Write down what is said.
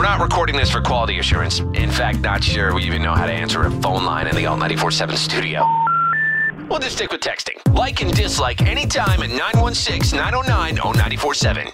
we're not recording this for quality assurance. In fact, not sure we even know how to answer a phone line in the Alt 94.7 studio. We'll just stick with texting. Like and dislike anytime at 916-909-0947.